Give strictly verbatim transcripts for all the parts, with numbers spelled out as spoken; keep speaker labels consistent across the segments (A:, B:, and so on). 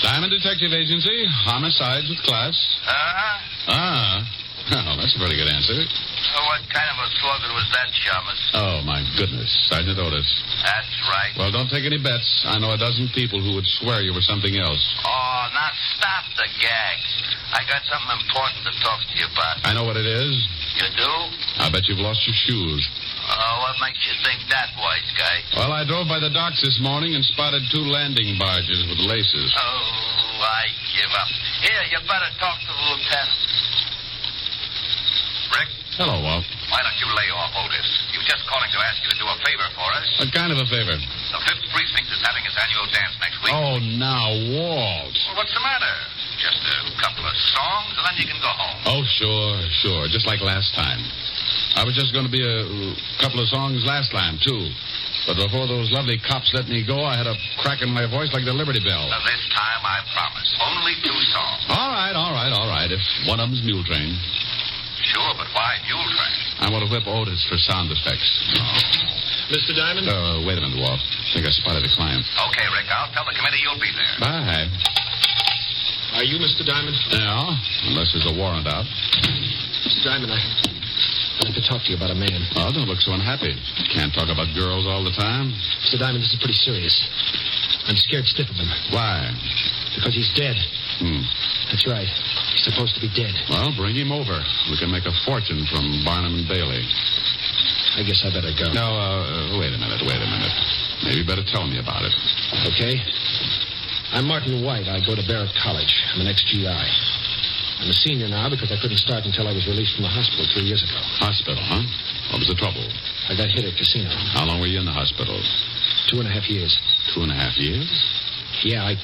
A: Diamond Detective Agency, homicides with class.
B: Uh-huh.
A: Ah. Oh, that's a pretty good answer.
B: So what kind of a slogan was that, Chalmers?
A: Oh, my goodness. Sergeant Otis.
B: That's right.
A: Well, don't take any bets. I know a dozen people who would swear you were something else.
B: Oh, now stop the gags. I got something important to talk to you about.
A: I know what it is.
B: You do?
A: I bet you've lost your shoes.
B: Oh, what makes you think that, wise guy?
A: Well, I drove by the docks this morning and spotted two landing barges with laces.
B: Oh, I give up. Here, you better talk to the lieutenant.
C: Rick?
A: Hello, Walt.
C: Why don't you lay off Otis? He was just calling to ask you to do a favor for us.
A: What kind of a favor?
C: The fifth Precinct is having its annual dance next week.
A: Oh, now, Walt.
C: Well, what's the matter? Just a couple of songs, and then you can go home.
A: Oh, sure, sure. Just like last time. I was just going to be a couple of songs last time, too. But before those lovely cops let me go, I had a crack in my voice like the Liberty Bell.
C: Now, this time, I promise. Only two songs.
A: All right, all right, all right. If one of them's Mule Train.
C: Sure, but why Mule Train?
A: I want to whip Otis for sound effects.
D: Mister Diamond?
A: Uh, wait a minute, Walt. I think I spotted a client.
C: Okay, Rick, I'll tell the committee you'll be there.
A: Bye.
D: Are you Mister Diamond?
A: Yeah, unless there's a warrant out.
D: Mister Diamond, I... I'd like to talk to you about a man.
A: Oh, don't look so unhappy. Can't talk about girls all the time.
D: Mister Diamond, this is pretty serious. I'm scared stiff of him.
A: Why?
D: Because he's dead.
A: Hmm.
D: That's right. He's supposed to be dead.
A: Well, bring him over. We can make a fortune from Barnum and Bailey.
D: I guess I better go.
A: No, uh, wait a minute, wait a minute. Maybe you better tell me about it.
D: Okay. I'm Martin White. I go to Barrett College. I'm an ex-G I. I'm a senior now because I couldn't start until I was released from the hospital three years ago.
A: Hospital, huh? What was the trouble?
D: I got hit at casino.
A: How long were you in the hospital?
D: Two and a half years.
A: Two and a half years?
D: Yeah, I...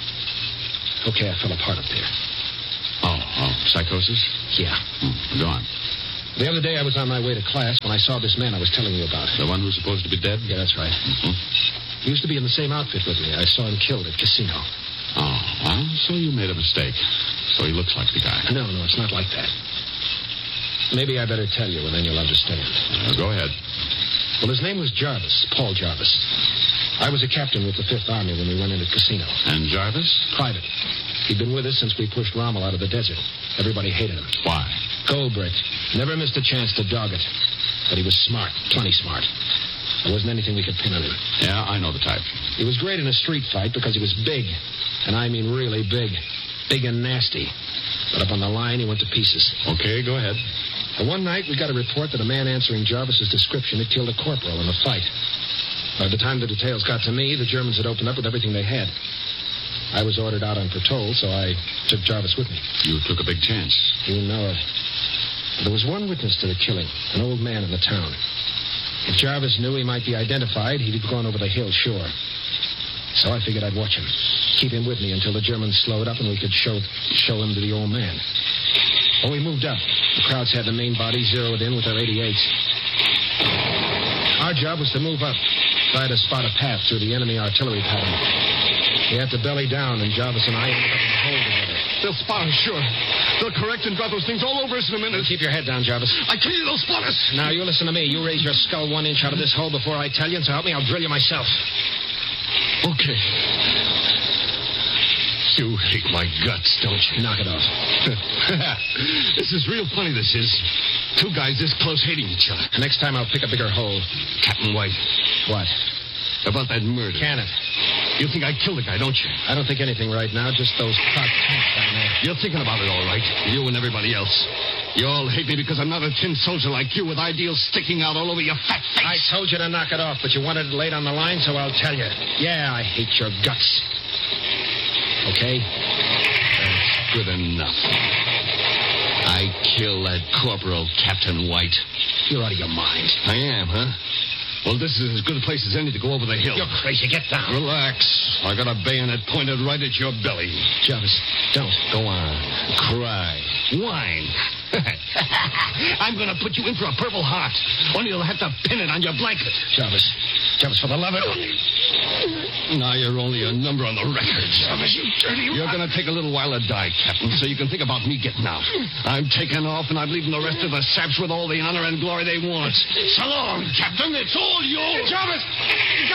D: Okay, I fell apart up there.
A: Oh, oh, psychosis?
D: Yeah.
A: Hmm. Go on.
D: The other day I was on my way to class when I saw this man I was telling you about.
A: The one who's supposed to be dead?
D: Yeah, that's right.
A: Mm-hmm.
D: He used to be in the same outfit with me. I saw him killed at casino.
A: Oh, well, so you made a mistake. So he looks like the guy.
D: No, no, it's not like that. Maybe I better tell you, and then you'll understand.
A: Uh, go ahead.
D: Well, his name was Jarvis, Paul Jarvis. I was a captain with the Fifth Army when we went into casino.
A: And Jarvis?
D: Private. He'd been with us since we pushed Rommel out of the desert. Everybody hated him.
A: Why?
D: Goldbrick. Never missed a chance to dog it. But he was smart, plenty smart. There wasn't anything we could pin on him.
A: Yeah, I know the type.
D: He was great in a street fight because he was big. And I mean really big. Big and nasty. But up on the line, he went to pieces.
A: Okay, go ahead.
D: And one night, we got a report that a man answering Jarvis's description had killed a corporal in a fight. By the time the details got to me, the Germans had opened up with everything they had. I was ordered out on patrol, so I took Jarvis with me.
A: You took a big chance.
D: You know it. There was one witness to the killing, an old man in the town. If Jarvis knew he might be identified, he'd have gone over the hill shore. So I figured I'd watch him, keep him with me until the Germans slowed up and we could show show him to the old man. When we moved up, the crowds had the main body zeroed in with their eighty-eights. Our job was to move up, try to spot a path through the enemy artillery pattern. We had to belly down, and Jarvis and I ended up in a hole together.
E: They'll spot us, sure. They'll correct and drop those things all over us in a minute.
D: Keep your head down, Jarvis.
E: I tell you, they'll spot us.
D: Now, you listen to me. You raise your skull one inch out of this hole before I tell you, and so help me, I'll drill you myself.
E: Okay. You hate my guts, don't you?
D: Knock it off.
E: This is real funny, this is. Two guys this close hating each other.
D: Next time I'll pick a bigger hole.
E: Captain White.
D: What?
E: About that murder.
D: Can it?
E: You think I killed the guy, don't you?
D: I don't think anything right now, just those cocked tanks down there.
E: You're thinking about it all right. You and everybody else. You all hate me because I'm not a tin soldier like you with ideals sticking out all over your fat face.
D: I told you to knock it off, but you wanted it laid on the line, so I'll tell you. Yeah, I hate your guts. Okay?
E: That's good enough. I killed that Corporal Captain White.
D: You're out of your mind.
E: I am, huh? Well, this is as good a place as any to go over the hill.
D: You're crazy. Get down.
E: Relax. I got a bayonet pointed right at your belly.
D: Jarvis, don't.
E: Go on. Cry. Whine. I'm going to put you in for a Purple Heart. Only you'll have to pin it on your blanket.
D: Jarvis. Jarvis, for the love of...
E: Now you're only a number on the record.
D: Jarvis, you dirty...
E: You're going to take a little while to die, Captain, so you can think about me getting out. I'm taking off, and I'm leaving the rest of the saps with all the honor and glory they want. So long, Captain. It's all yours.
D: Jarvis!